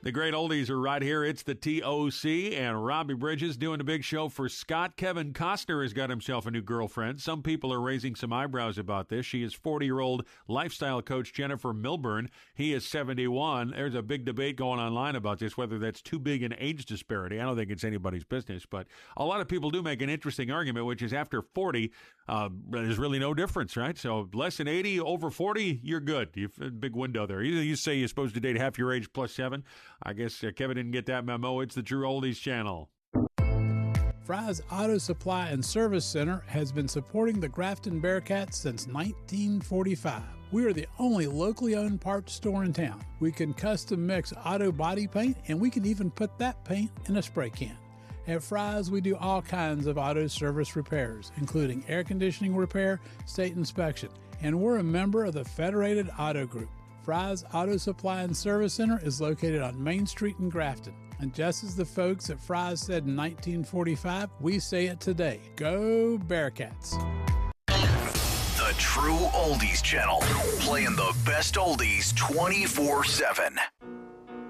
The great oldies are right here. It's the TOC, and Robbie Bridges doing a big show for Scott. Kevin Costner has got himself a new girlfriend. Some people are raising some eyebrows about this. She is 40-year-old lifestyle coach Jennifer Milburn. He is 71. There's a big debate going online about this, whether that's too big an age disparity. I don't think it's anybody's business, but a lot of people do make an interesting argument, which is after 40, there's really no difference, right? So less than 80, over 40, you're good. You've a big window there. You say you're supposed to date half your age plus 7. I guess Kevin didn't get that memo. It's the True Oldies channel. Fry's Auto Supply and Service Center has been supporting the Grafton Bearcats since 1945. We are the only locally owned parts store in town. We can custom mix auto body paint, and we can even put that paint in a spray can. At Fry's, we do all kinds of auto service repairs, including air conditioning repair, state inspection, and we're a member of the Federated Auto Group. Fry's Auto Supply and Service Center is located on Main Street in Grafton. And just as the folks at Fry's said in 1945, we say it today. Go Bearcats. The True Oldies channel, playing the best oldies 24/7.